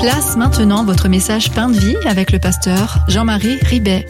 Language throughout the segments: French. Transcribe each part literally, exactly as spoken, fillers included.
Place maintenant votre message Pain de vie avec le pasteur Jean-Marie Ribet.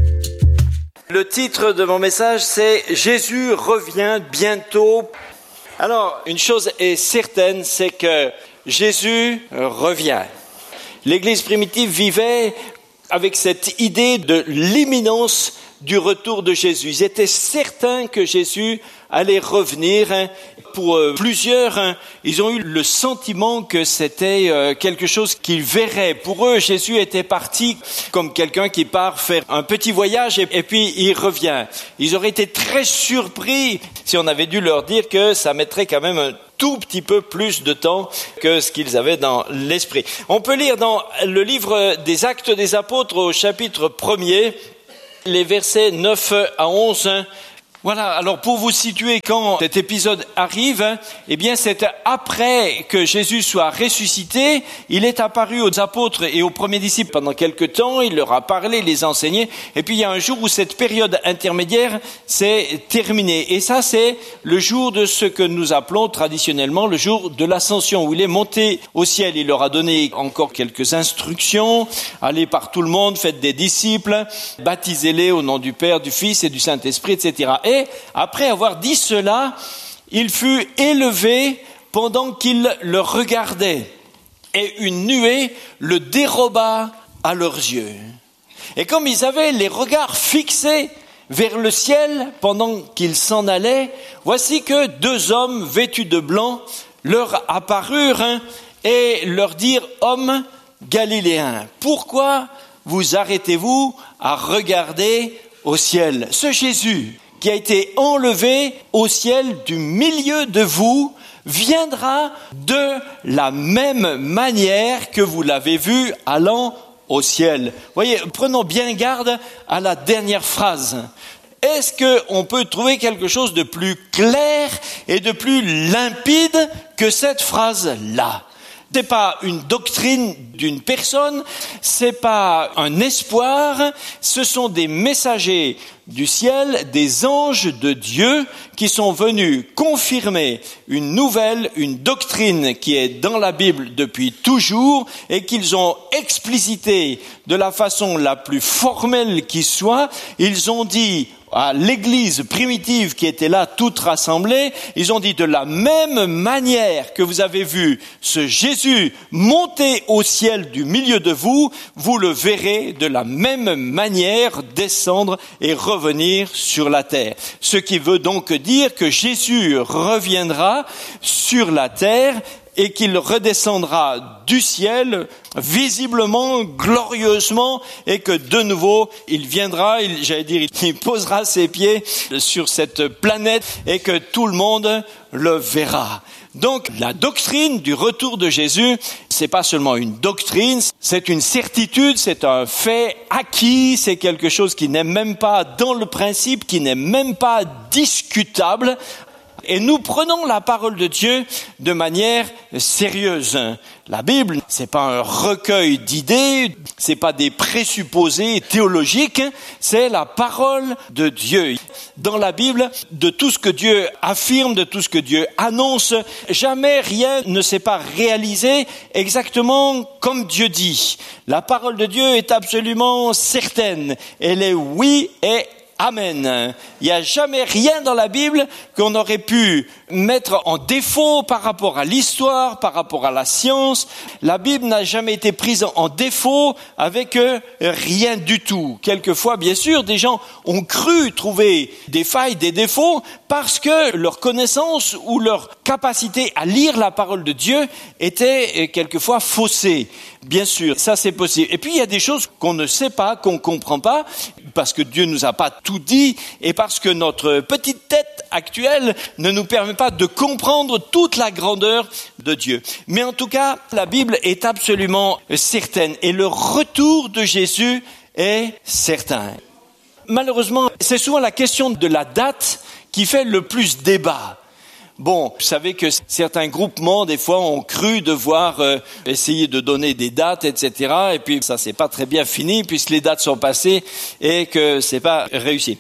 Le titre de mon message, c'est « Jésus revient bientôt ». Alors, une chose est certaine, c'est que Jésus revient. L'Église primitive vivait avec cette idée de l'imminence du retour de Jésus. Ils étaient certains que Jésus allait revenir. Pour plusieurs, ils ont eu le sentiment que c'était quelque chose qu'ils verraient. Pour eux, Jésus était parti comme quelqu'un qui part faire un petit voyage et puis il revient. Ils auraient été très surpris si on avait dû leur dire que ça mettrait quand même un tout petit peu plus de temps que ce qu'ils avaient dans l'esprit. On peut lire dans le livre des Actes des Apôtres au chapitre premier, les versets neuf à onze. Voilà, alors pour vous situer, quand cet épisode arrive, eh bien c'est après que Jésus soit ressuscité. Il est apparu aux apôtres et aux premiers disciples pendant quelque temps, il leur a parlé, les enseigné, et puis il y a un jour où cette période intermédiaire s'est terminée. Et ça, c'est le jour de ce que nous appelons traditionnellement le jour de l'ascension, où il est monté au ciel. Il leur a donné encore quelques instructions: allez par tout le monde, faites des disciples, baptisez-les au nom du Père, du Fils et du Saint-Esprit, et cetera. Et après avoir dit cela, il fut élevé pendant qu'il le regardait, et une nuée le déroba à leurs yeux. Et comme ils avaient les regards fixés vers le ciel pendant qu'ils s'en allaient, voici que deux hommes vêtus de blanc leur apparurent et leur dirent: Hommes galiléens, pourquoi vous arrêtez-vous à regarder au ciel? Ce Jésus qui a été enlevé au ciel du milieu de vous, viendra de la même manière que vous l'avez vu allant au ciel. Voyez, prenons bien garde à la dernière phrase. Est-ce qu'on peut trouver quelque chose de plus clair et de plus limpide que cette phrase-là? C'est pas une doctrine d'une personne, c'est pas un espoir, ce sont des messagers du ciel, des anges de Dieu qui sont venus confirmer une nouvelle, une doctrine qui est dans la Bible depuis toujours et qu'ils ont explicité de la façon la plus formelle qui soit. Ils ont dit à l'église primitive qui était là, toute rassemblée, ils ont dit: de la même manière que vous avez vu ce Jésus monter au ciel du milieu de vous, vous le verrez de la même manière descendre et revenir sur la terre. Ce qui veut donc dire que Jésus reviendra sur la terre et qu'il redescendra du ciel visiblement, glorieusement, et que de nouveau il viendra, il, j'allais dire, il posera ses pieds sur cette planète et que tout le monde le verra. Donc la doctrine du retour de Jésus, c'est pas seulement une doctrine, c'est une certitude, c'est un fait acquis, c'est quelque chose qui n'est même pas dans le principe, qui n'est même pas discutable. Et nous prenons la parole de Dieu de manière sérieuse. La Bible, c'est pas un recueil d'idées, c'est pas des présupposés théologiques, c'est la parole de Dieu. Dans la Bible, de tout ce que Dieu affirme, de tout ce que Dieu annonce, jamais rien ne s'est pas réalisé exactement comme Dieu dit. La parole de Dieu est absolument certaine. Elle est oui et amen. Il n'y a jamais rien dans la Bible qu'on aurait pu mettre en défaut par rapport à l'histoire, par rapport à la science. La Bible n'a jamais été prise en défaut avec rien du tout. Quelquefois, bien sûr, des gens ont cru trouver des failles, des défauts, parce que leur connaissance ou leur capacité à lire la parole de Dieu était quelquefois faussée. Bien sûr, ça c'est possible. Et puis il y a des choses qu'on ne sait pas, qu'on ne comprend pas, parce que Dieu nous a pas tout dit, et parce que notre petite tête actuelle ne nous permet pas de comprendre toute la grandeur de Dieu. Mais en tout cas, la Bible est absolument certaine, et le retour de Jésus est certain. Malheureusement, c'est souvent la question de la date qui fait le plus débat. Bon, vous savez que certains groupements, des fois, ont cru devoir euh, essayer de donner des dates, et cetera. Et puis, ça, c'est pas très bien fini, puisque les dates sont passées et que c'est pas réussi.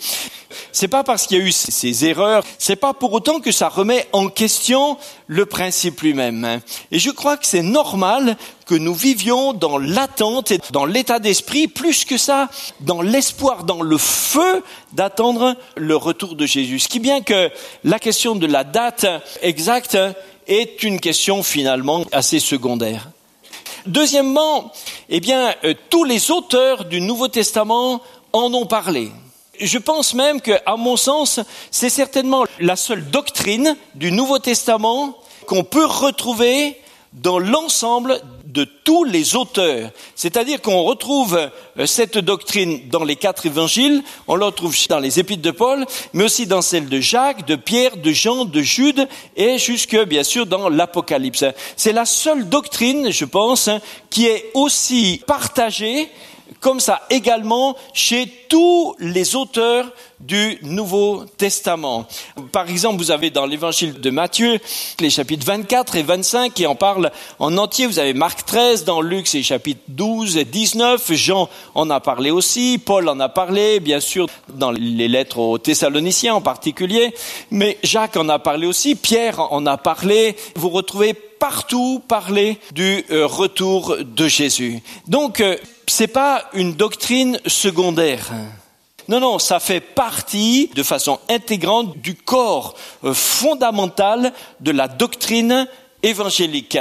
C'est pas parce qu'il y a eu ces erreurs, c'est pas pour autant que ça remet en question le principe lui-même. Et je crois que c'est normal que nous vivions dans l'attente et dans l'état d'esprit, plus que ça, dans l'espoir, dans le feu d'attendre le retour de Jésus. Ce qui est bien que la question de la date exacte est une question finalement assez secondaire. Deuxièmement, eh bien, euh, tous les auteurs du Nouveau Testament en ont parlé. Je pense même que, à mon sens, c'est certainement la seule doctrine du Nouveau Testament qu'on peut retrouver dans l'ensemble de tous les auteurs. C'est-à-dire qu'on retrouve cette doctrine dans les quatre évangiles, on la retrouve dans les épîtres de Paul, mais aussi dans celles de Jacques, de Pierre, de Jean, de Jude et jusque, bien sûr, dans l'Apocalypse. C'est la seule doctrine, je pense, qui est aussi partagée comme ça également chez tous les auteurs du Nouveau Testament. Par exemple, vous avez dans l'évangile de Matthieu les chapitres vingt-quatre et vingt-cinq qui en parlent en entier. Vous avez Marc treize, dans Luc c'est les chapitres douze et dix-neuf. Jean en a parlé aussi, Paul en a parlé, bien sûr, dans les lettres aux Thessaloniciens en particulier. Mais Jacques en a parlé aussi, Pierre en a parlé. Vous retrouvez partout parler du euh, retour de Jésus. Donc, euh, c'est pas une doctrine secondaire. Non, non, ça fait partie de façon intégrante du corps euh, fondamental de la doctrine évangélique.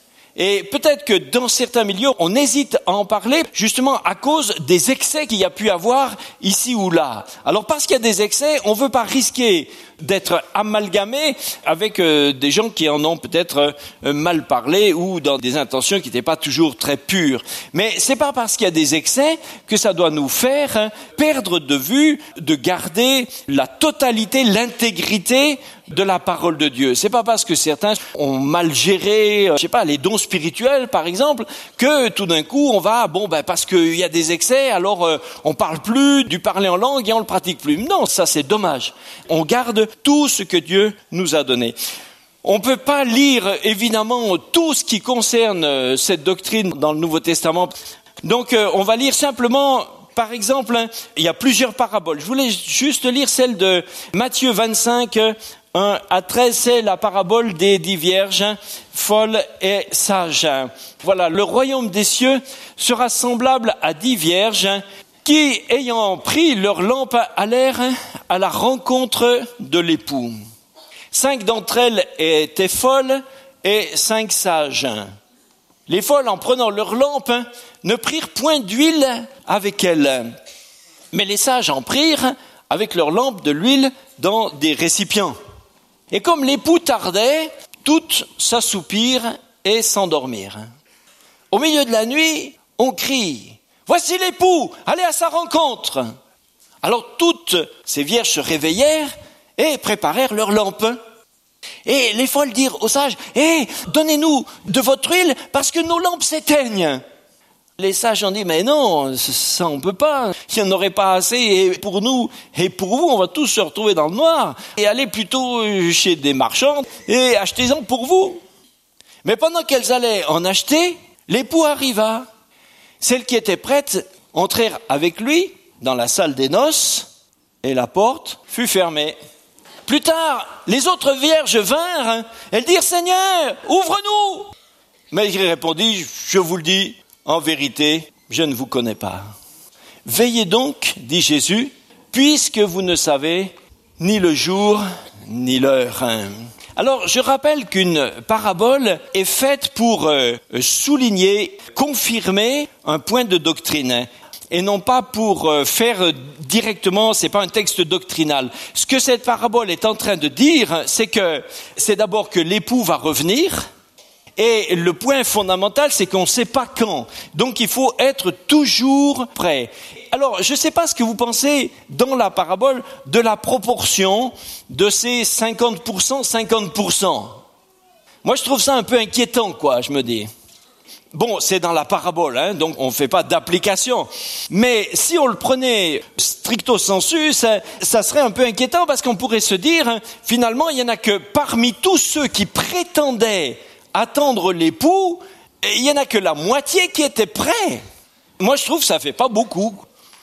Et peut-être que dans certains milieux, on hésite à en parler justement à cause des excès qu'il y a pu avoir ici ou là. Alors parce qu'il y a des excès, on ne veut pas risquer d'être amalgamé avec euh, des gens qui en ont peut-être euh, mal parlé ou dans des intentions qui n'étaient pas toujours très pures. Mais c'est pas parce qu'il y a des excès que ça doit nous faire hein, perdre de vue de garder la totalité, l'intégrité de la parole de Dieu. C'est pas parce que certains ont mal géré, euh, je sais pas, les dons spirituels par exemple, que tout d'un coup on va, bon ben parce qu'il y a des excès, alors euh, on parle plus du parler en langue et on le pratique plus. Non, ça c'est dommage. On garde tout ce que Dieu nous a donné. On ne peut pas lire évidemment tout ce qui concerne cette doctrine dans le Nouveau Testament. Donc euh, on va lire simplement, par exemple, hein, il y a plusieurs paraboles. Je voulais juste lire celle de Matthieu vingt-cinq, un à treize, c'est la parabole des dix vierges, folles et sages. Voilà, le royaume des cieux sera semblable à dix vierges qui, ayant pris leur lampe, allèrent à la rencontre de l'époux. Cinq d'entre elles étaient folles et cinq sages. Les folles, en prenant leur lampe, ne prirent point d'huile avec elles. Mais les sages en prirent avec leur lampe de l'huile dans des récipients. Et comme l'époux tardait, toutes s'assoupirent et s'endormirent. Au milieu de la nuit, on crie « Voici l'époux, allez à sa rencontre !» Alors toutes ces vierges se réveillèrent et préparèrent leurs lampes. Et les folles dirent aux sages « Eh, donnez-nous de votre huile parce que nos lampes s'éteignent !» Les sages ont dit « Mais non, ça on peut pas, il n'y en aurait pas assez et pour nous et pour vous, on va tous se retrouver dans le noir et aller plutôt chez des marchands et achetez-en pour vous. » Mais pendant qu'elles allaient en acheter, l'époux arriva. Celles qui étaient prêtes entrèrent avec lui dans la salle des noces et la porte fut fermée. Plus tard, les autres vierges vinrent, elles dirent « Seigneur, ouvre-nous !» Mais il répondit « Je vous le dis, en vérité, je ne vous connais pas. Veillez donc, dit Jésus, puisque vous ne savez ni le jour ni l'heure. » Alors, je rappelle qu'une parabole est faite pour euh, souligner, confirmer un point de doctrine et non pas pour euh, faire directement, c'est pas un texte doctrinal. Ce que cette parabole est en train de dire, c'est que c'est d'abord que l'époux va revenir. Et le point fondamental, c'est qu'on ne sait pas quand. Donc, il faut être toujours prêt. Alors, je ne sais pas ce que vous pensez dans la parabole de la proportion de ces cinquante pour cent, cinquante pour cent. Moi, je trouve ça un peu inquiétant, quoi, je me dis. Bon, c'est dans la parabole, hein, donc on ne fait pas d'application. Mais si on le prenait stricto sensu, ça, ça serait un peu inquiétant parce qu'on pourrait se dire, hein, finalement, il n'y en a que parmi tous ceux qui prétendaient attendre l'époux, il n'y en a que la moitié qui était prêt. Moi, je trouve que ça fait pas beaucoup.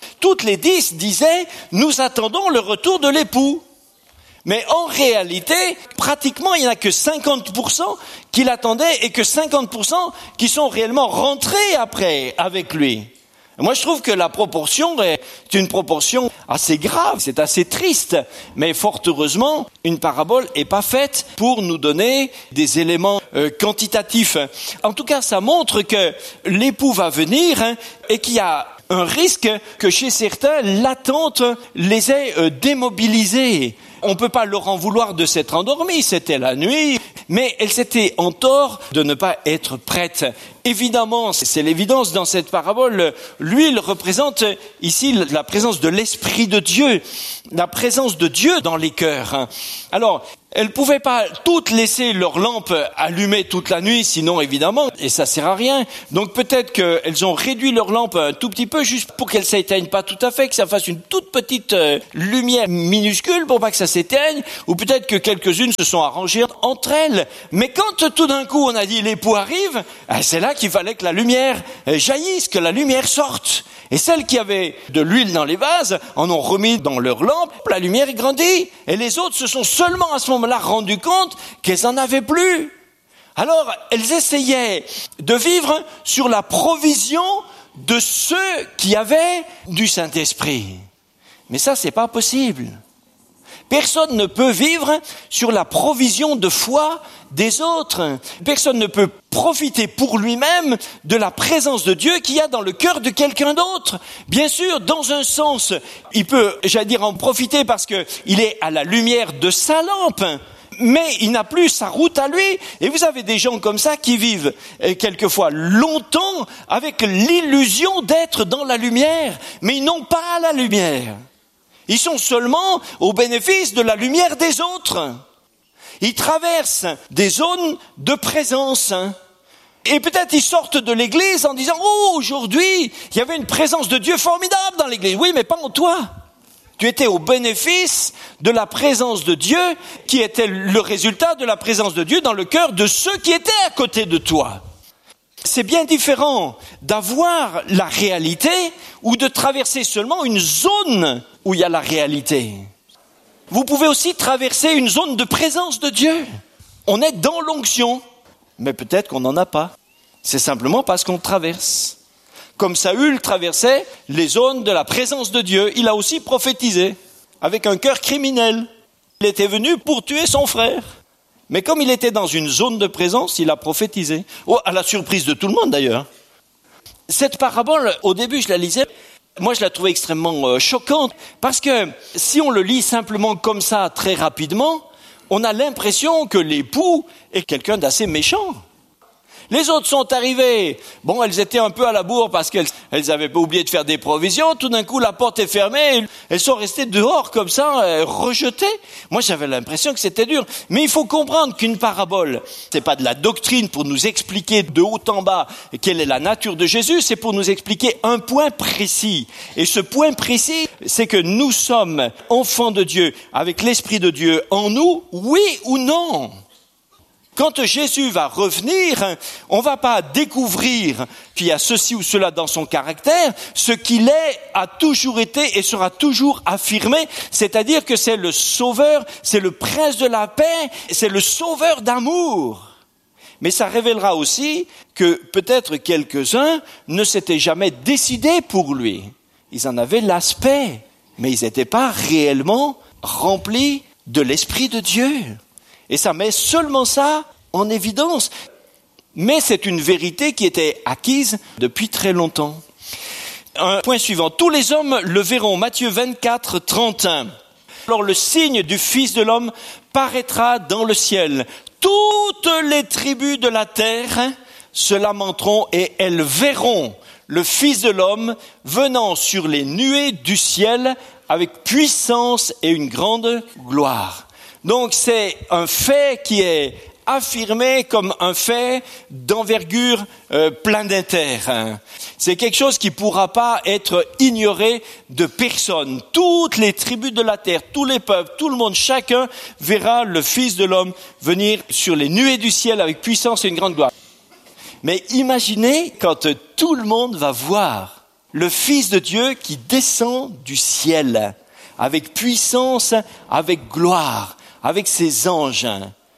Toutes les dix disaient « Nous attendons le retour de l'époux ». Mais en réalité, pratiquement, il n'y en a que cinquante pour cent qui l'attendaient et que cinquante pour cent qui sont réellement rentrés après avec lui. Moi, je trouve que la proportion est une proportion assez grave, c'est assez triste. Mais fort heureusement, une parabole n'est pas faite pour nous donner des éléments euh, quantitatifs. En tout cas, ça montre que l'époux va venir hein, et qu'il y a un risque que chez certains, l'attente les ait euh, démobilisés. On ne peut pas leur en vouloir de s'être endormis, c'était la nuit, mais elles étaient en tort de ne pas être prêtes. Évidemment, c'est l'évidence dans cette parabole, l'huile représente ici la présence de l'Esprit de Dieu, la présence de Dieu dans les cœurs. Alors, elles ne pouvaient pas toutes laisser leur lampe allumée toute la nuit, sinon évidemment, et ça sert à rien. Donc peut-être qu'elles ont réduit leur lampe un tout petit peu, juste pour qu'elle ne s'éteigne pas tout à fait, que ça fasse une toute petite euh, lumière minuscule pour pas que ça s'éteigne, ou peut-être que quelques-unes se sont arrangées entre elles. Mais quand tout d'un coup on a dit l'époux arrive, c'est là qu'il fallait que la lumière jaillisse, que la lumière sorte. Et celles qui avaient de l'huile dans les vases en ont remis dans leur lampe, la lumière est grandie. Et les autres se sont seulement à ce moment-là rendu compte qu'elles n'en avaient plus. Alors, elles essayaient de vivre sur la provision de ceux qui avaient du Saint-Esprit. Mais ça, c'est pas possible. Personne ne peut vivre sur la provision de foi des autres. Personne ne peut profiter pour lui-même de la présence de Dieu qu'il y a dans le cœur de quelqu'un d'autre. Bien sûr, dans un sens, il peut, j'allais dire, en profiter parce qu'il est à la lumière de sa lampe. Mais il n'a plus sa route à lui. Et vous avez des gens comme ça qui vivent quelquefois longtemps avec l'illusion d'être dans la lumière. Mais ils n'ont pas la lumière. Ils sont seulement au bénéfice de la lumière des autres. Ils traversent des zones de présence. Et peut-être ils sortent de l'église en disant « Oh, aujourd'hui, il y avait une présence de Dieu formidable dans l'église. » Oui, mais pas en toi. Tu étais au bénéfice de la présence de Dieu qui était le résultat de la présence de Dieu dans le cœur de ceux qui étaient à côté de toi. C'est bien différent d'avoir la réalité ou de traverser seulement une zone où il y a la réalité. Vous pouvez aussi traverser une zone de présence de Dieu. On est dans l'onction, mais peut-être qu'on n'en a pas. C'est simplement parce qu'on traverse. Comme Saül traversait les zones de la présence de Dieu, il a aussi prophétisé avec un cœur criminel. Il était venu pour tuer son frère. Mais comme il était dans une zone de présence, il a prophétisé. Oh, à la surprise de tout le monde d'ailleurs. Cette parabole, au début je la lisais, moi je la trouvais extrêmement euh, choquante, parce que si on le lit simplement comme ça, très rapidement, on a l'impression que l'époux est quelqu'un d'assez méchant. Les autres sont arrivés. Bon, elles étaient un peu à la bourre parce qu'elles elles avaient pas oublié de faire des provisions. Tout d'un coup, la porte est fermée. Elles sont restées dehors comme ça, euh, rejetées. Moi, j'avais l'impression que c'était dur. Mais il faut comprendre qu'une parabole, c'est pas de la doctrine pour nous expliquer de haut en bas quelle est la nature de Jésus. C'est pour nous expliquer un point précis. Et ce point précis, c'est que nous sommes enfants de Dieu avec l'Esprit de Dieu en nous, oui ou non? Quand Jésus va revenir, on ne va pas découvrir qu'il y a ceci ou cela dans son caractère. Ce qu'il est a toujours été et sera toujours affirmé, c'est-à-dire que c'est le sauveur, c'est le prince de la paix, c'est le sauveur d'amour. Mais ça révélera aussi que peut-être quelques-uns ne s'étaient jamais décidés pour lui. Ils en avaient l'aspect, mais ils n'étaient pas réellement remplis de l'Esprit de Dieu. Et ça met seulement ça en évidence. Mais c'est une vérité qui était acquise depuis très longtemps. Un point suivant. Tous les hommes le verront. Matthieu vingt-quatre, trente et un. Alors le signe du Fils de l'homme paraîtra dans le ciel. Toutes les tribus de la terre se lamenteront et elles verront le Fils de l'homme venant sur les nuées du ciel avec puissance et une grande gloire. Donc c'est un fait qui est affirmé comme un fait d'envergure euh, planétaire. Hein. C'est quelque chose qui ne pourra pas être ignoré de personne. Toutes les tribus de la terre, tous les peuples, tout le monde, chacun verra le Fils de l'homme venir sur les nuées du ciel avec puissance et une grande gloire. Mais imaginez quand tout le monde va voir le Fils de Dieu qui descend du ciel, avec puissance, avec gloire, avec ses anges.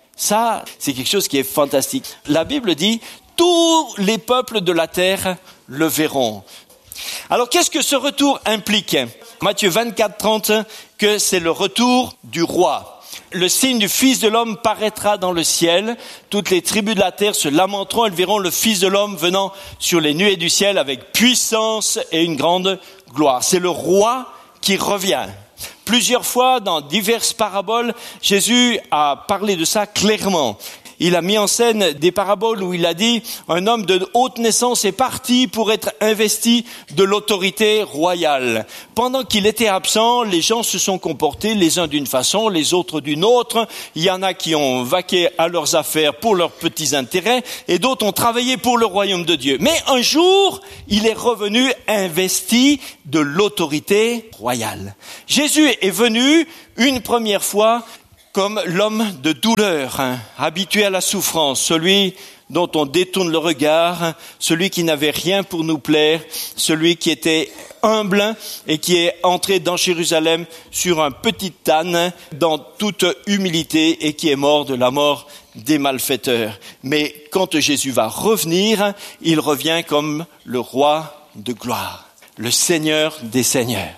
Ça, c'est quelque chose qui est fantastique. La Bible dit, tous les peuples de la terre le verront. Alors, qu'est-ce que ce retour implique ? Matthieu vingt-quatre, trente, que c'est le retour du roi. Le signe du Fils de l'homme paraîtra dans le ciel. Toutes les tribus de la terre se lamenteront. Elles verront le Fils de l'homme venant sur les nuées du ciel avec puissance et une grande gloire. C'est le roi qui revient. Plusieurs fois, dans diverses paraboles, Jésus a parlé de ça clairement. Il a mis en scène des paraboles où il a dit « Un homme de haute naissance est parti pour être investi de l'autorité royale. Pendant qu'il était absent, les gens se sont comportés les uns d'une façon, les autres d'une autre. Il y en a qui ont vaqué à leurs affaires pour leurs petits intérêts et d'autres ont travaillé pour le royaume de Dieu. Mais un jour, il est revenu investi de l'autorité royale. » Jésus est venu une première fois comme l'homme de douleur, hein, habitué à la souffrance, celui dont on détourne le regard, celui qui n'avait rien pour nous plaire, celui qui était humble et qui est entré dans Jérusalem sur un petit âne dans toute humilité et qui est mort de la mort des malfaiteurs. Mais quand Jésus va revenir, il revient comme le roi de gloire, le Seigneur des seigneurs.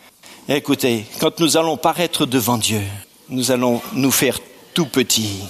Écoutez, quand nous allons paraître devant Dieu, nous allons nous faire tout petits.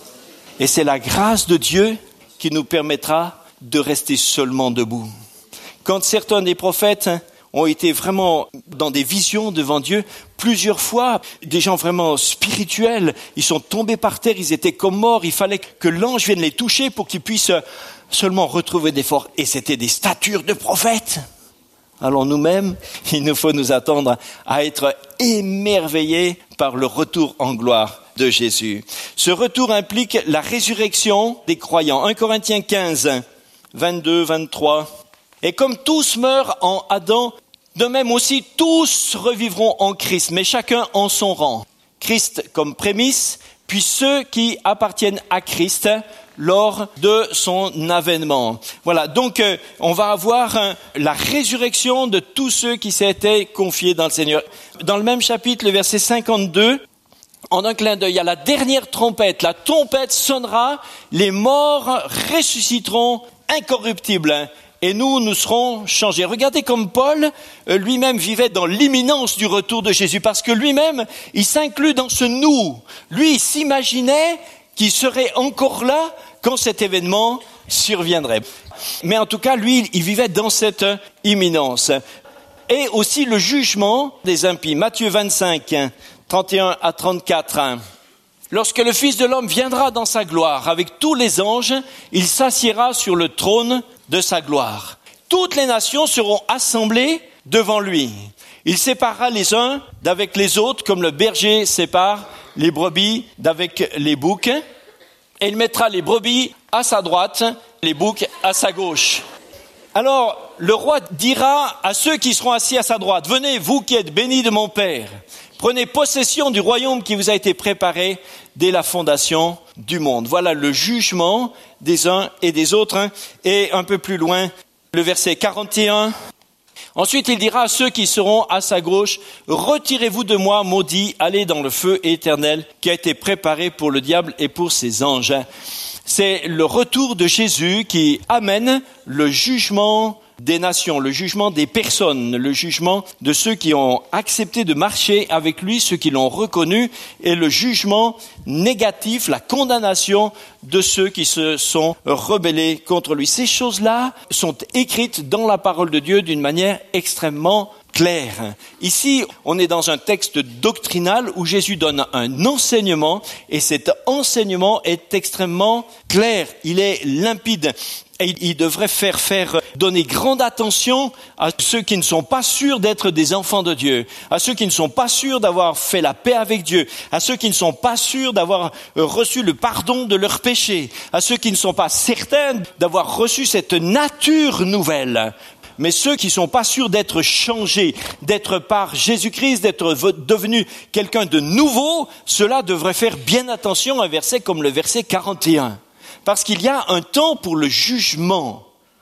Et c'est la grâce de Dieu qui nous permettra de rester seulement debout. Quand certains des prophètes ont été vraiment dans des visions devant Dieu, plusieurs fois, des gens vraiment spirituels, ils sont tombés par terre, ils étaient comme morts, il fallait que l'ange vienne les toucher pour qu'ils puissent seulement retrouver des forces. Et c'était des statures de prophètes. Alors nous-mêmes, il nous faut nous attendre à être émerveillés par le retour en gloire de Jésus. Ce retour implique la résurrection des croyants. un Corinthiens quinze, vingt-deux, vingt-trois. Et comme tous meurent en Adam, de même aussi tous revivront en Christ, mais chacun en son rang. Christ comme prémisse, puis ceux qui appartiennent à Christ lors de son avènement. Voilà, donc euh, on va avoir hein, la résurrection de tous ceux qui s'étaient confiés dans le Seigneur. Dans le même chapitre, le verset cinquante-deux, en un clin d'œil, à la dernière trompette, la trompette sonnera, les morts ressusciteront incorruptibles. Et nous, nous serons changés. Regardez comme Paul, euh, lui-même vivait dans l'imminence du retour de Jésus, parce que lui-même, il s'inclut dans ce nous. Lui, il s'imaginait qu'il serait encore là quand cet événement surviendrait. Mais en tout cas, lui, il vivait dans cette imminence. Et aussi le jugement des impies. Matthieu vingt-cinq, trente et un à trente-quatre. Lorsque le Fils de l'homme viendra dans sa gloire avec tous les anges, il s'assiera sur le trône de sa gloire. Toutes les nations seront assemblées devant lui. Il séparera les uns d'avec les autres, comme le berger sépare les brebis d'avec les boucs. Et il mettra les brebis à sa droite, les boucs à sa gauche. Alors, le roi dira à ceux qui seront assis à sa droite, « Venez, vous qui êtes bénis de mon Père, prenez possession du royaume qui vous a été préparé dès la fondation du monde. » Voilà le jugement des uns et des autres. Et un peu plus loin, le verset quarante et un. Ensuite, il dira à ceux qui seront à sa gauche, « Retirez-vous de moi, maudits, allez dans le feu éternel qui a été préparé pour le diable et pour ses anges. » C'est le retour de Jésus qui amène le jugement des nations, le jugement des personnes, le jugement de ceux qui ont accepté de marcher avec lui, ceux qui l'ont reconnu, et le jugement négatif, la condamnation de ceux qui se sont rebellés contre lui. Ces choses-là sont écrites dans la parole de Dieu d'une manière extrêmement claire. Ici, on est dans un texte doctrinal où Jésus donne un enseignement et cet enseignement est extrêmement clair, il est limpide. Et il devrait faire faire donner grande attention à ceux qui ne sont pas sûrs d'être des enfants de Dieu, à ceux qui ne sont pas sûrs d'avoir fait la paix avec Dieu, à ceux qui ne sont pas sûrs d'avoir reçu le pardon de leurs péchés, à ceux qui ne sont pas certains d'avoir reçu cette nature nouvelle. Mais ceux qui ne sont pas sûrs d'être changés, d'être par Jésus-Christ, d'être devenus quelqu'un de nouveau, cela devrait faire bien attention à un verset comme le verset quarante et un. Parce qu'il y a un temps pour le jugement.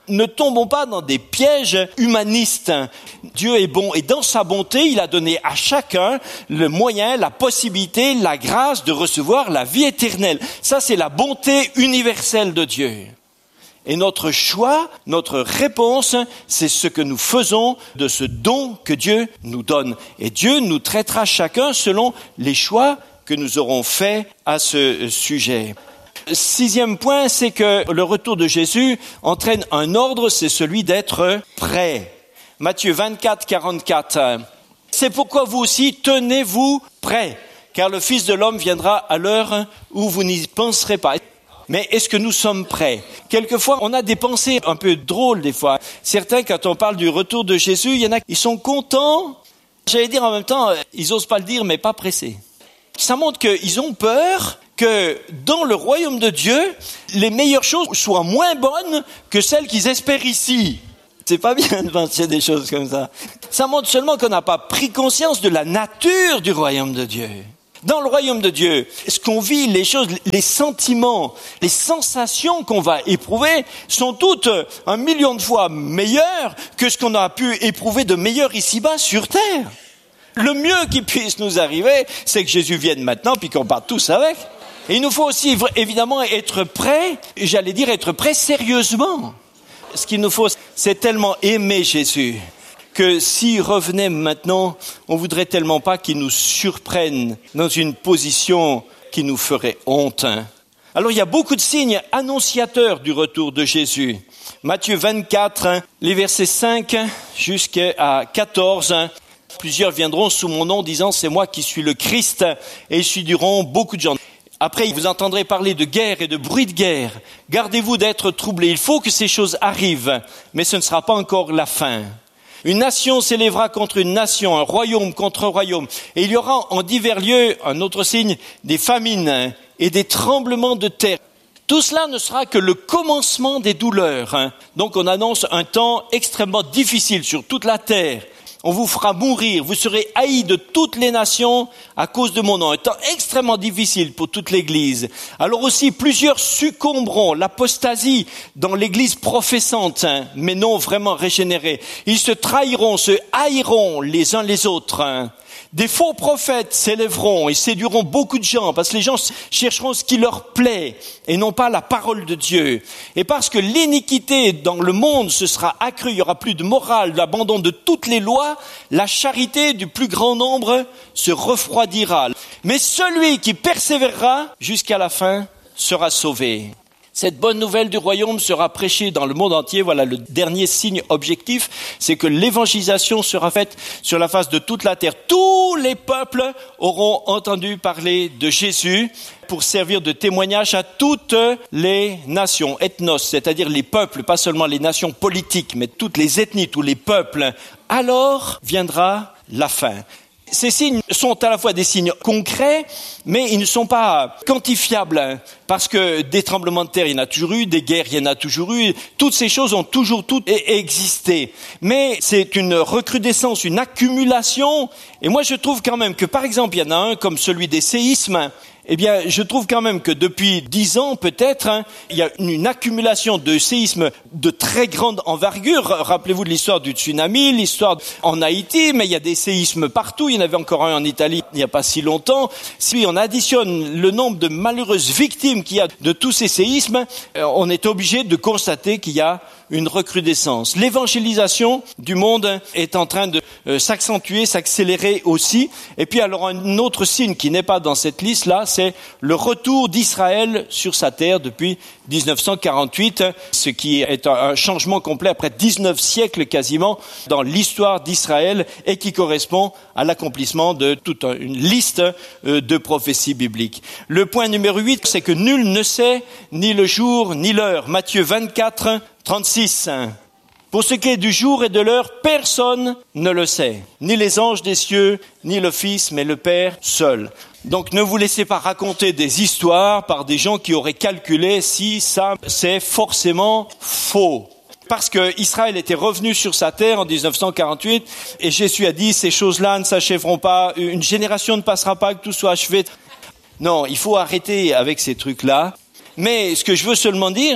Ne tombons pas dans des pièges humanistes. Dieu est bon et dans sa bonté, il a donné à chacun le moyen, la possibilité, la grâce de recevoir la vie éternelle. Ça, c'est la bonté universelle de Dieu. Et notre choix, notre réponse, c'est ce que nous faisons de ce don que Dieu nous donne. Et Dieu nous traitera chacun selon les choix que nous aurons faits à ce sujet. Sixième point, c'est que le retour de Jésus entraîne un ordre, c'est celui d'être prêt. Matthieu vingt-quatre, quarante-quatre. C'est pourquoi vous aussi, tenez-vous prêts, car le Fils de l'homme viendra à l'heure où vous n'y penserez pas. Mais est-ce que nous sommes prêts? Quelquefois, on a des pensées un peu drôles des fois. Certains, quand on parle du retour de Jésus, il y en a qui sont contents. J'allais dire en même temps, ils n'osent pas le dire, mais pas pressés. Ça montre qu'ils ont peur que dans le royaume de Dieu, les meilleures choses soient moins bonnes que celles qu'ils espèrent ici. C'est pas bien de penser des choses comme ça. Ça montre seulement qu'on n'a pas pris conscience de la nature du royaume de Dieu. Dans le royaume de Dieu, ce qu'on vit, les choses, les sentiments, les sensations qu'on va éprouver sont toutes un million de fois meilleures que ce qu'on a pu éprouver de meilleur ici-bas sur terre. Le mieux qui puisse nous arriver, c'est que Jésus vienne maintenant puis qu'on parte tous avec. Et il nous faut aussi évidemment être prêts, j'allais dire être prêts sérieusement. Ce qu'il nous faut, c'est tellement aimer Jésus que s'il revenait maintenant, on voudrait tellement pas qu'il nous surprenne dans une position qui nous ferait honte. Alors il y a beaucoup de signes annonciateurs du retour de Jésus. Matthieu vingt-quatre, les versets cinq jusqu'à quatorze. Plusieurs viendront sous mon nom disant c'est moi qui suis le Christ et ils séduiront beaucoup de gens. Après, vous entendrez parler de guerre et de bruit de guerre. Gardez-vous d'être troublés. Il faut que ces choses arrivent, mais ce ne sera pas encore la fin. Une nation s'élèvera contre une nation, un royaume contre un royaume. Et il y aura en divers lieux, un autre signe, des famines et des tremblements de terre. Tout cela ne sera que le commencement des douleurs. Donc on annonce un temps extrêmement difficile sur toute la terre. On vous fera mourir, vous serez haïs de toutes les nations à cause de mon nom. Un temps extrêmement difficile pour toute l'Église. Alors aussi, plusieurs succomberont, l'apostasie dans l'Église professante, hein, mais non vraiment régénérée. Ils se trahiront, se haïront les uns les autres. Hein. Des faux prophètes s'élèveront et séduiront beaucoup de gens parce que les gens chercheront ce qui leur plaît et non pas la parole de Dieu. Et parce que l'iniquité dans le monde se sera accrue, il y aura plus de morale, l'abandon de toutes les lois, la charité du plus grand nombre se refroidira. Mais celui qui persévérera jusqu'à la fin sera sauvé. Cette bonne nouvelle du royaume sera prêchée dans le monde entier. Voilà le dernier signe objectif, c'est que l'évangélisation sera faite sur la face de toute la terre. Tous les peuples auront entendu parler de Jésus pour servir de témoignage à toutes les nations, ethnos, c'est-à-dire les peuples, pas seulement les nations politiques, mais toutes les ethnies, tous les peuples. Alors viendra la fin. Ces signes sont à la fois des signes concrets, mais ils ne sont pas quantifiables, parce que des tremblements de terre, il y en a toujours eu, des guerres, il y en a toujours eu, toutes ces choses ont toujours toutes existé. Mais c'est une recrudescence, une accumulation, et moi je trouve quand même que, par exemple, il y en a un comme celui des séismes. Eh bien, je trouve quand même que depuis dix ans, peut-être, hein, il y a une accumulation de séismes de très grande envergure. Rappelez-vous de l'histoire du tsunami, l'histoire en Haïti, mais il y a des séismes partout. Il y en avait encore un en Italie il n'y a pas si longtemps. Si on additionne le nombre de malheureuses victimes qu'il y a de tous ces séismes, on est obligé de constater qu'il y a une recrudescence. L'évangélisation du monde est en train de euh, s'accentuer, s'accélérer aussi. Et puis alors un autre signe qui n'est pas dans cette liste-là, c'est le retour d'Israël sur sa terre depuis dix-neuf cent quarante-huit, ce qui est un changement complet après dix-neuf siècles quasiment dans l'histoire d'Israël et qui correspond à l'accomplissement de toute une liste de prophéties bibliques. Le point numéro huit, c'est que nul ne sait ni le jour ni l'heure. Matthieu vingt-quatre, trente-six. Pour ce qui est du jour et de l'heure, personne ne le sait. Ni les anges des cieux, ni le Fils, mais le Père seul. Donc ne vous laissez pas raconter des histoires par des gens qui auraient calculé si ça c'est forcément faux. Parce que Israël était revenu sur sa terre en dix-neuf cent quarante-huit et Jésus a dit ces choses-là ne s'achèveront pas, une génération ne passera pas que tout soit achevé. Non, il faut arrêter avec ces trucs-là. Mais ce que je veux seulement dire,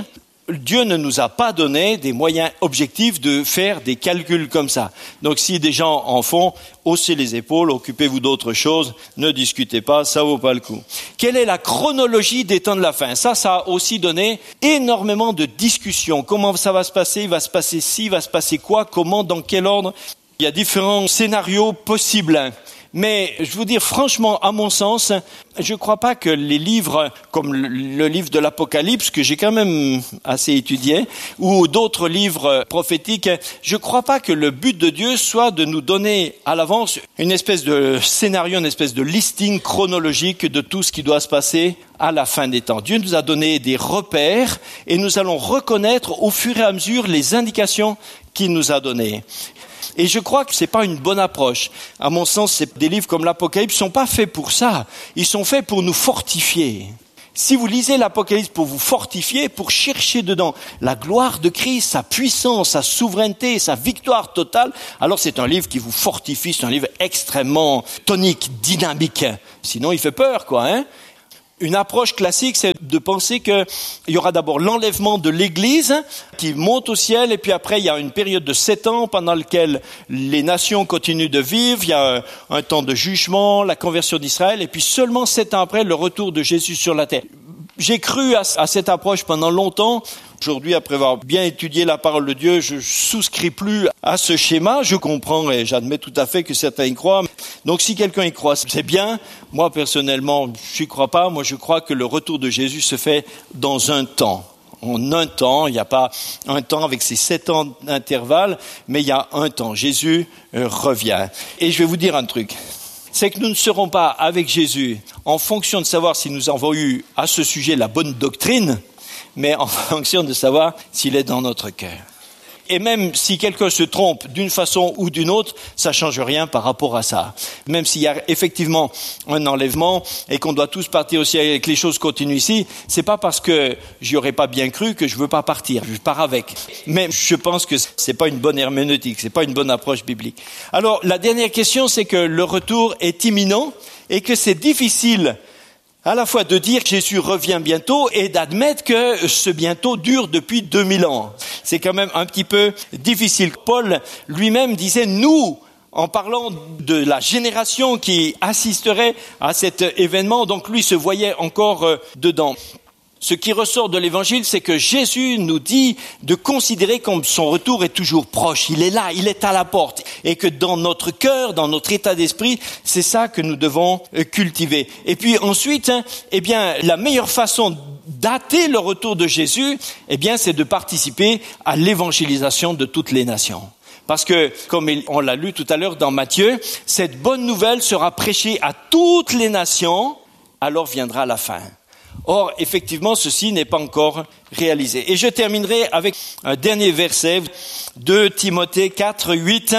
Dieu ne nous a pas donné des moyens objectifs de faire des calculs comme ça. Donc si des gens en font, haussez les épaules, occupez-vous d'autres choses, ne discutez pas, ça vaut pas le coup. Quelle est la chronologie des temps de la fin? Ça, ça a aussi donné énormément de discussions. Comment ça va se passer? Il va se passer ci, il va se passer quoi? Comment? Dans quel ordre? Il y a différents scénarios possibles. Mais je vous dire franchement, à mon sens, je ne crois pas que les livres comme le livre de l'Apocalypse, que j'ai quand même assez étudié, ou d'autres livres prophétiques, je ne crois pas que le but de Dieu soit de nous donner à l'avance une espèce de scénario, une espèce de listing chronologique de tout ce qui doit se passer à la fin des temps. Dieu nous a donné des repères et nous allons reconnaître au fur et à mesure les indications qu'il nous a données. Et je crois que c'est pas une bonne approche. À mon sens, c'est des livres comme l'Apocalypse sont pas faits pour ça. Ils sont faits pour nous fortifier. Si vous lisez l'Apocalypse pour vous fortifier, pour chercher dedans la gloire de Christ, sa puissance, sa souveraineté, sa victoire totale, alors c'est un livre qui vous fortifie, c'est un livre extrêmement tonique, dynamique. Sinon, il fait peur, quoi, hein. Une approche classique, c'est de penser qu'il y aura d'abord l'enlèvement de l'Église qui monte au ciel, et puis après il y a une période de sept ans pendant laquelle les nations continuent de vivre, il y a un temps de jugement, la conversion d'Israël, et puis seulement sept ans après le retour de Jésus sur la terre. J'ai cru à, à cette approche pendant longtemps. Aujourd'hui, après avoir bien étudié la parole de Dieu, je souscris plus à ce schéma. Je comprends et j'admets tout à fait que certains y croient. Donc si quelqu'un y croit, c'est bien. Moi, personnellement, je n'y crois pas. Moi, je crois que le retour de Jésus se fait dans un temps. En un temps, il n'y a pas un temps avec ces sept ans d'intervalle, mais il y a un temps. Jésus euh, revient. Et je vais vous dire un truc. C'est que nous ne serons pas avec Jésus en fonction de savoir si nous avons eu à ce sujet la bonne doctrine, mais en fonction de savoir s'il est dans notre cœur. Et même si quelqu'un se trompe d'une façon ou d'une autre, ça change rien par rapport à ça. Même s'il y a effectivement un enlèvement et qu'on doit tous partir aussi et que les choses continuent ici, c'est pas parce que j'y aurais pas bien cru que je veux pas partir. Je pars avec. Mais je pense que c'est pas une bonne herméneutique, c'est pas une bonne approche biblique. Alors, la dernière question, c'est que le retour est imminent et que c'est difficile à la fois de dire que Jésus revient bientôt et d'admettre que ce bientôt dure depuis deux mille ans. C'est quand même un petit peu difficile. Paul lui-même disait, nous, en parlant de la génération qui assisterait à cet événement, donc lui se voyait encore euh, dedans. Ce qui ressort de l'évangile, c'est que Jésus nous dit de considérer comme son retour est toujours proche. Il est là, il est à la porte. Et que dans notre cœur, dans notre état d'esprit, c'est ça que nous devons cultiver. Et puis ensuite, hein, eh bien, la meilleure façon dater le retour de Jésus, eh bien, c'est de participer à l'évangélisation de toutes les nations. Parce que, comme on l'a lu tout à l'heure dans Matthieu, cette bonne nouvelle sera prêchée à toutes les nations, alors viendra la fin. Or, effectivement, ceci n'est pas encore réalisé. Et je terminerai avec un dernier verset, deux Timothée quatre, huit.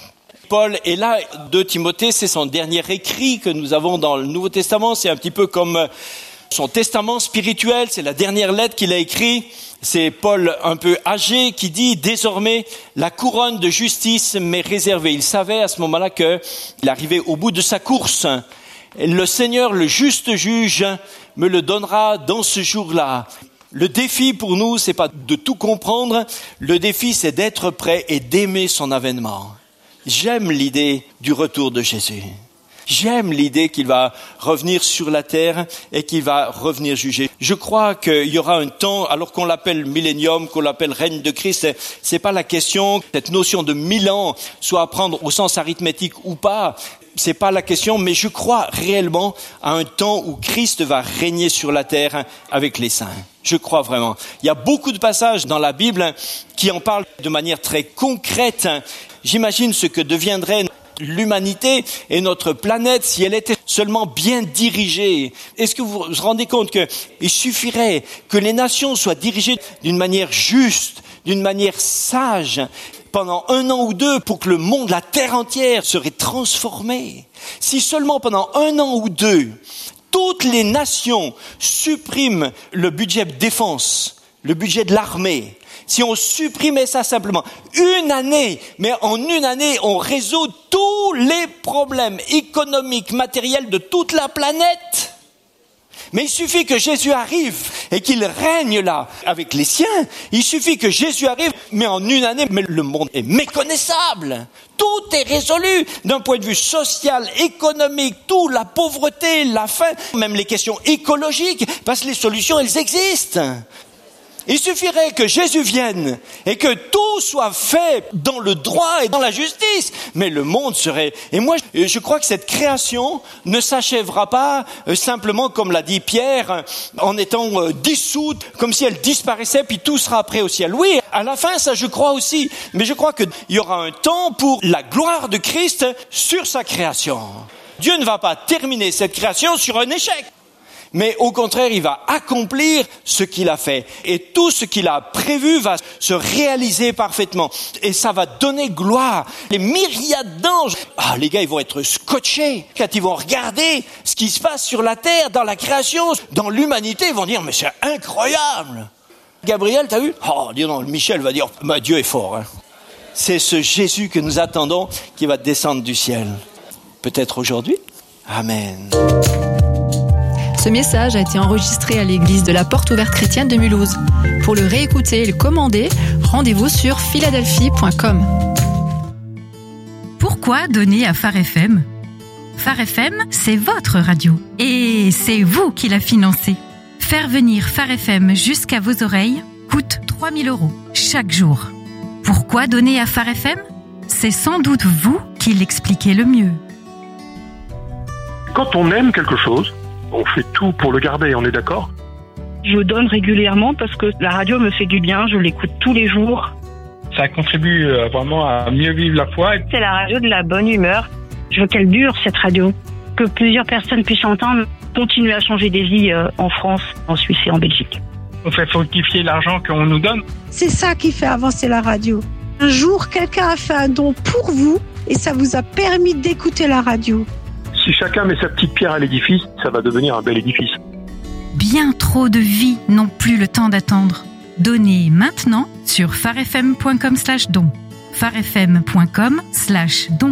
Paul est là, deux Timothée, c'est son dernier écrit que nous avons dans le Nouveau Testament. C'est un petit peu comme son testament spirituel, c'est la dernière lettre qu'il a écrite. C'est Paul un peu âgé qui dit « Désormais, la couronne de justice m'est réservée ». Il savait à ce moment-là qu'il arrivait au bout de sa course. Le Seigneur, le juste juge, me le donnera dans ce jour-là. Le défi pour nous, c'est pas de tout comprendre. Le défi, c'est d'être prêt et d'aimer son avènement. J'aime l'idée du retour de Jésus. J'aime l'idée qu'il va revenir sur la terre et qu'il va revenir juger. Je crois qu'il y aura un temps, alors qu'on l'appelle millénium, qu'on l'appelle règne de Christ, c'est pas la question, cette notion de mille ans, soit à prendre au sens arithmétique ou pas, c'est pas la question, mais je crois réellement à un temps où Christ va régner sur la terre avec les saints. Je crois vraiment. Il y a beaucoup de passages dans la Bible qui en parlent de manière très concrète. J'imagine ce que deviendrait l'humanité et notre planète si elle était seulement bien dirigée. Est-ce que vous vous rendez compte qu'il suffirait que les nations soient dirigées d'une manière juste, d'une manière sage, pendant un an ou deux pour que le monde, la terre entière serait transformée. Si seulement pendant un an ou deux, toutes les nations suppriment le budget de défense, le budget de l'armée, si on supprimait ça simplement, une année, mais en une année, on résout tous les problèmes économiques, matériels de toute la planète. Mais il suffit que Jésus arrive et qu'il règne là avec les siens. Il suffit que Jésus arrive, mais en une année, mais le monde est méconnaissable. Tout est résolu d'un point de vue social, économique, tout, la pauvreté, la faim, même les questions écologiques, parce que les solutions, elles existent. Il suffirait que Jésus vienne et que tout soit fait dans le droit et dans la justice. Mais le monde serait... Et moi, je crois que cette création ne s'achèvera pas simplement, comme l'a dit Pierre, en étant dissoute, comme si elle disparaissait, puis tout sera prêt au ciel. Oui, à la fin, ça je crois aussi. Mais je crois qu'il y aura un temps pour la gloire de Christ sur sa création. Dieu ne va pas terminer cette création sur un échec. Mais au contraire, il va accomplir ce qu'il a fait. Et tout ce qu'il a prévu va se réaliser parfaitement. Et ça va donner gloire. Les myriades d'anges, ah, les gars, ils vont être scotchés. Quand ils vont regarder ce qui se passe sur la terre, dans la création, dans l'humanité, ils vont dire, mais c'est incroyable. Gabriel, t'as vu? Oh, dis donc, Michel va dire, bah, Dieu est fort. Hein. C'est ce Jésus que nous attendons qui va descendre du ciel. Peut-être aujourd'hui? Amen. Ce message a été enregistré à l'église de la Porte Ouverte Chrétienne de Mulhouse. Pour le réécouter et le commander, rendez-vous sur philadelphie point com. Pourquoi donner à Phare F M ? Phare F M, c'est votre radio. Et c'est vous qui la financez. Faire venir Phare F M jusqu'à vos oreilles coûte trois mille euros chaque jour. Pourquoi donner à Phare F M ? C'est sans doute vous qui l'expliquez le mieux. Quand on aime quelque chose, on fait tout pour le garder, on est d'accord ? Je donne régulièrement parce que la radio me fait du bien, je l'écoute tous les jours. Ça contribue vraiment à mieux vivre la foi. C'est la radio de la bonne humeur. Je veux qu'elle dure, cette radio. Que plusieurs personnes puissent entendre, continuer à changer des vies en France, en Suisse et en Belgique. On fait fructifier l'argent qu'on nous donne. C'est ça qui fait avancer la radio. Un jour, quelqu'un a fait un don pour vous et ça vous a permis d'écouter la radio. Si chacun met sa petite pierre à l'édifice, ça va devenir un bel édifice. Bien trop de vies n'ont plus le temps d'attendre. Donnez maintenant sur pharefm point com slash don. pharefm point com slash don.